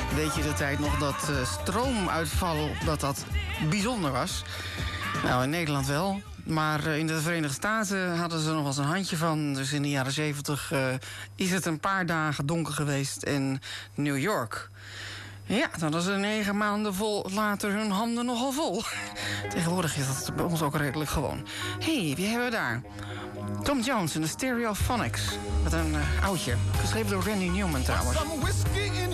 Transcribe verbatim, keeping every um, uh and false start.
Weet je de tijd nog dat uh, stroomuitval dat dat bijzonder was? Nou, in Nederland wel. Maar uh, in de Verenigde Staten hadden ze nog wel eens een handje van. Dus in de jaren zeventig uh, is het een paar dagen donker geweest in New York. Ja, dan hadden ze negen maanden vol later hun handen nogal vol. Tegenwoordig is dat bij ons ook redelijk gewoon. Hé, hey, wie hebben we daar? Tom Jones in de Stereophonics. Met een uh, oudje. Geschreven door Randy Newman trouwens.